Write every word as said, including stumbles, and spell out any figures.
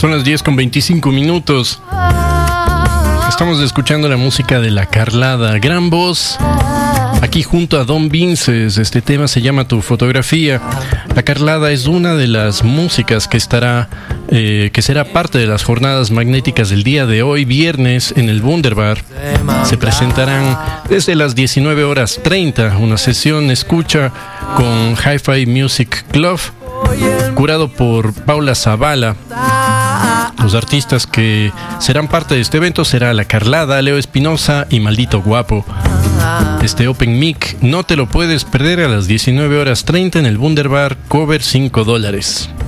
Son las diez con veinticinco minutos. Estamos escuchando la música de La Carlada, gran voz. Aquí junto a Don Vinces, este tema se llama Tu Fotografía. La Carlada es una de las músicas que estará, eh, que será parte de las jornadas magnéticas del día de hoy, viernes, en el Wunderbar. Se presentarán desde las diecinueve horas treinta, una sesión escucha con Hi-Fi Music Club, curado por Paula Zavala. Los artistas que serán parte de este evento será La Carlada, Leo Espinosa y Maldito Guapo. Este Open Mic no te lo puedes perder a las diecinueve horas treinta en el Wunderbar, cover cinco dólares.